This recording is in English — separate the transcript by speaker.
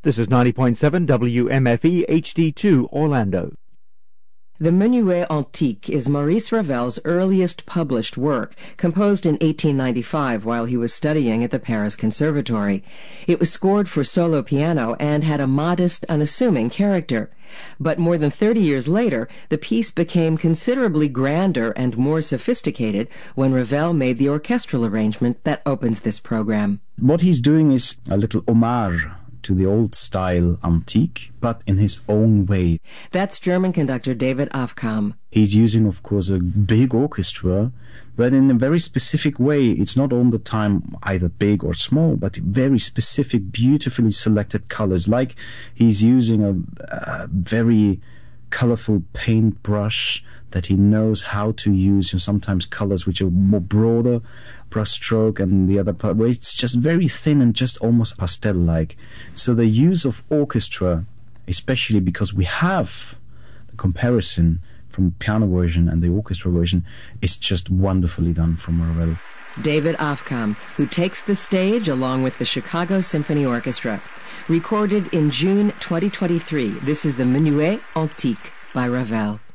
Speaker 1: This is 90.7 WMFE HD2 Orlando.
Speaker 2: The Menuet Antique is Maurice Ravel's earliest published work, composed in 1895 while he was studying at the Paris Conservatory. It was scored for solo piano and had a modest, unassuming character. But more than 30 years later, the piece became considerably grander and more sophisticated when Ravel made the orchestral arrangement that opens this program.
Speaker 3: What he's doing is a little homage to the old style antique, but in his own way.
Speaker 2: That's German conductor David Afkam.
Speaker 3: He's using, of course, a big orchestra, but in a very specific way. It's not all the time either big or small, but very specific, beautifully selected colors. Like he's using a very colorful paintbrush that he knows how to use. Sometimes colors which are more broader brushstroke, and the other part where it's just very thin and just almost pastel-like. So the use of orchestra, especially because we have the comparison from piano version and the orchestra version, is just wonderfully done from Ravel.
Speaker 2: David Afkam, who takes the stage along with the Chicago Symphony Orchestra. Recorded in June 2023, this is the Menuet Antique by Ravel.